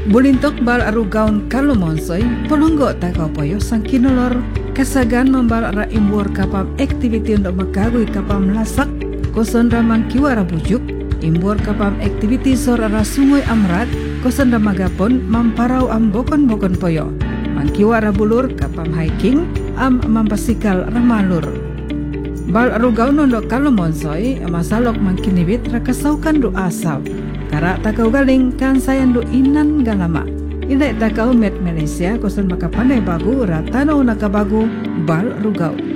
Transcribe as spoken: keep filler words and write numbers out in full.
Bulintok bal arugaun kalumonsoi polonggo takau poyo sang kinolor kasagan membal ra imbur kapam aktiviti untuk magagui kapam lasak koson ramang kiwara bujuk imbur kapam aktiviti sor ara sungoy amrat koson ramagapon mamparau am bokon-bokon poyo mangkiwara bulur kapam hiking am mampasikal ramalur. Bal arugaun untuk kalumonsoi masalok mangkinibit rakasaukan do asaw kara takau galing kan sayan do inan galama. Indai takau met Malaysia kosan makapandai bagu ratano nakabagu bal rugau.